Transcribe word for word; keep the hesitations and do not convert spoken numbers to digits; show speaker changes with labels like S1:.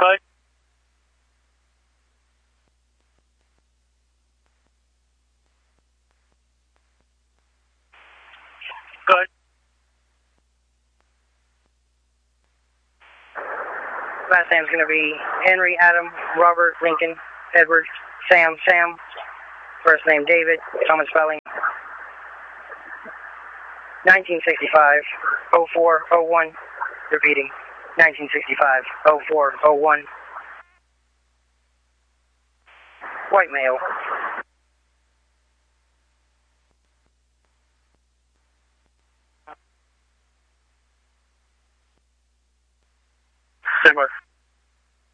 S1: Good. Good.
S2: Last name's going to be Henry, Adam, Robert, Lincoln, Edward, Sam, Sam. First name David, common spelling. nineteen sixty-five, oh four oh one. Repeating. nineteen sixty-five, oh four oh one. White male.
S1: Similar.